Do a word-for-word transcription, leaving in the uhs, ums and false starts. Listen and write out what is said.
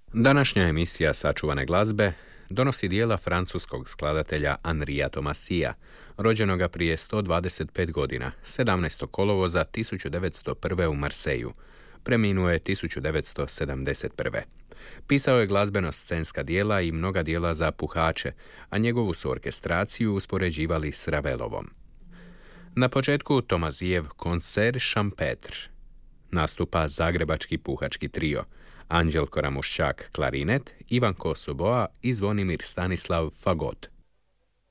Današnja emisija Sačuvane glazbe donosi dijela francuskog skladatelja Henria Thomasija, rođenoga prije sto dvadeset pet godina, sedamnaestog kolovoza tisuću devetsto prve u Marseju. Preminuo je tisuću devetsto sedamdeset prve. Pisao je glazbeno-scenska dijela i mnoga dijela za puhače, a njegovu su orkestraciju uspoređivali s Ravelovom. Na početku Thomazijev Concert Champêtre. Nastupa zagrebački puhački trio, Anđelko Ramošćak klarinet, Ivan Kosoboa i Zvonimir Stanislav fagot.